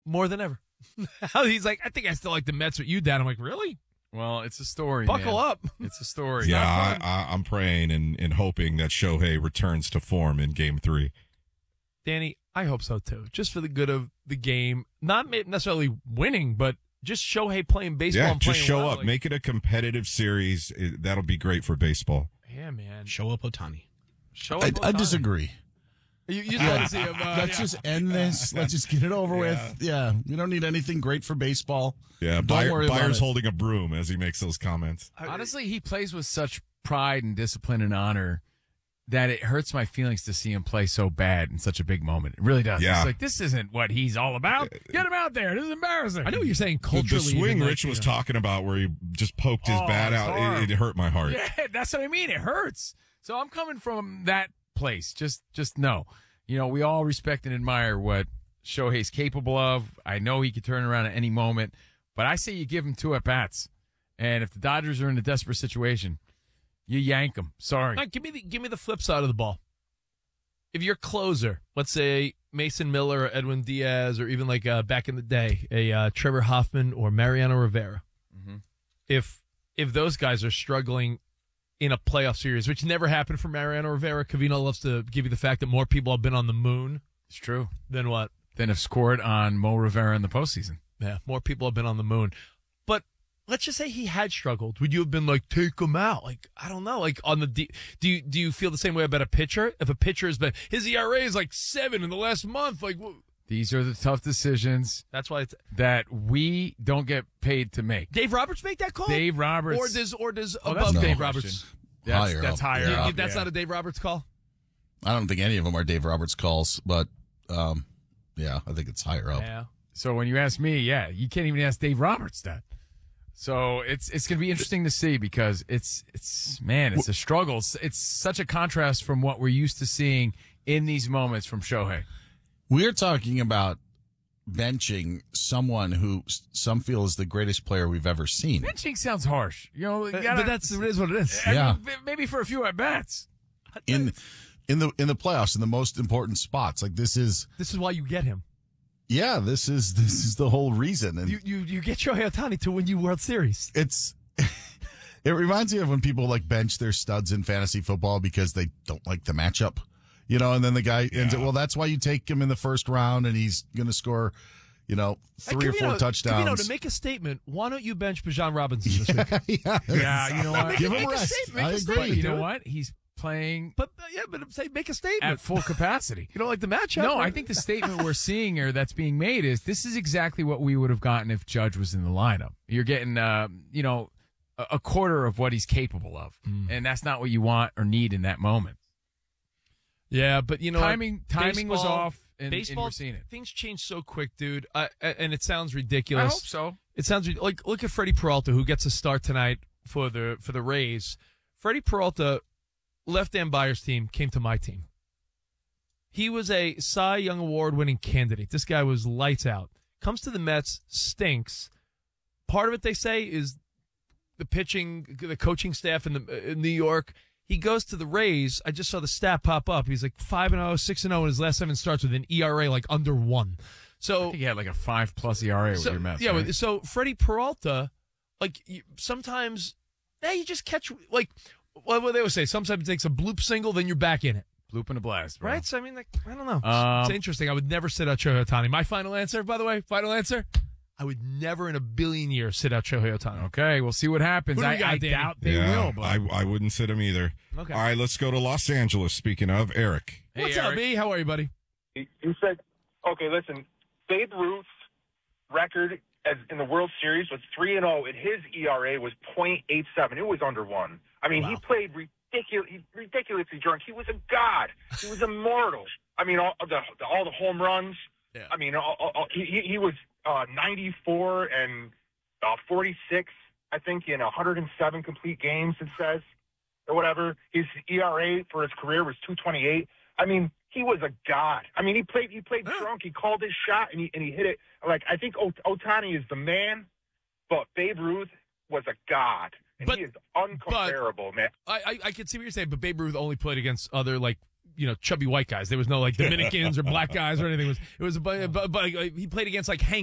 more than ever. He's like, I think I still like the Mets with you, Dad. I'm like, really? Well, it's a story. Buckle man. up. It's a story. Yeah, I'm praying and hoping that Shohei returns to form in Game 3. Danny, I hope so too. Just for the good of the game, not necessarily winning, but just Shohei playing baseball. Yeah, and just playing show well. up, make it a competitive series. That'll be great for baseball. Yeah, man. Show up Ohtani. I disagree. You'd like to see him. Let's just end this. Let's just get it over with. Yeah, we don't need anything great for baseball. Yeah, Don't worry about Byers it. holding a broom as he makes those comments. Honestly, he plays with such pride and discipline and honor that it hurts my feelings to see him play so bad in such a big moment. It really does. Yeah. It's like, this isn't what he's all about. Get him out there. This is embarrassing. I know what you're saying The culturally. swing even, Rich was talking about where he just poked his bat it's out, hard. it hurt my heart. Yeah, that's what I mean. It hurts. So I'm coming from that place. Just know. You know, we all respect and admire what Shohei's capable of. I know he could turn around at any moment, but I say you give him 2 at-bats. And if the Dodgers are in a desperate situation, you yank them. Sorry. Now, give me the flip side of the ball. If you're closer, let's say Mason Miller or Edwin Diaz, or even like back in the day, a Trevor Hoffman or Mariano Rivera, if those guys are struggling in a playoff series, which never happened for Mariano Rivera, Covino loves to give you the fact that more people have been on the moon. It's true. Than what? Than have scored on Mo Rivera in the postseason. Yeah, more people have been on the moon. But let's just say he had struggled. Would you have been like, take him out? Like, I don't know. Like on the do you feel the same way about a pitcher? If a pitcher has been, his ERA is like 7 in the last month. Like, these are the tough decisions. That's why it's that we don't get paid to make. Dave Roberts make that call? Dave Roberts. Or does Oh, above that's Dave no Roberts? That's higher Yeah, up. that's not a Dave Roberts call? I don't think any of them are Dave Roberts calls, but yeah, I think it's higher up. Yeah. So when you ask me, yeah, you can't even ask Dave Roberts that. So it's going to be interesting to see because it's a struggle. It's such a contrast from what we're used to seeing in these moments from Shohei. We're talking about benching someone who some feel is the greatest player we've ever seen. Benching sounds harsh, you know. But it is what it is. Yeah. Maybe for a few at bats. In the playoffs, in the most important spots, like this is why you get him. Yeah, this is the whole reason. And you get Shohei Ohtani to win you World Series. It reminds me of when people like bench their studs in fantasy football because they don't like the matchup. You know, and then the guy ends it. Well, that's why you take him in the first round, and he's going to score, 3 or 4 touchdowns. Covino, to make a statement, why don't you bench Bijan Robinson this week? Yeah, you know what? Give him a rest. I agree. You know what? He's playing, but say make a statement at full capacity. You don't like the matchup? No, I think the statement we're seeing or that's being made is this is exactly what we would have gotten if Judge was in the lineup. You're getting, a quarter of what he's capable of, and that's not what you want or need in that moment. Yeah, but timing was off, and baseball, we're seeing it. Things change so quick, dude. And it sounds ridiculous. I hope so. It sounds like look at Freddie Peralta, who gets a start tonight for the Rays. Freddie Peralta left Dan Byers' team, came to my team. He was a Cy Young Award winning candidate. This guy was lights out. Comes to the Mets, stinks. Part of it, they say, is the pitching, the coaching staff in New York. He goes to the Rays. I just saw the stat pop up. He's like 5-0, 6-0 in his last 7 starts with an ERA like under 1. So I think he had like a 5+ ERA with your Mets. Yeah, right? so Freddie Peralta, like sometimes, you just catch like what they always say. Sometimes it takes a bloop single, then you're back in it. Bloop and a blast, bro. Right? So I mean, I don't know. It's interesting. I would never sit out Shohei Ohtani. My final answer, by the way, I would never in a billion years sit out Shohei Ohtani. Okay, we'll see what happens. Who do we got, I Danny? doubt they will. But I wouldn't sit him either. Okay. All right, let's go to Los Angeles. Speaking of, Eric. Hey, What's up, B? How are you, buddy? You said, okay, listen, Babe Ruth's record as in the World Series was 3-0, and his ERA was .87. It was under 1. I mean, He played ridiculously drunk. He was a god. He was immortal. I mean, all the home runs. Yeah. I mean, he was 94 and 46, I think, in 107 complete games, it says, or whatever. His ERA for his career was 2.28. I mean, he was a god. I mean, he played drunk. He called his shot, and he hit it. Like, I think Ohtani is the man, but Babe Ruth was a god. And he is uncomparable, man. I can see what you're saying, but Babe Ruth only played against other, like, chubby white guys. There was no like Dominicans or black guys or anything. It was but he played against like Hank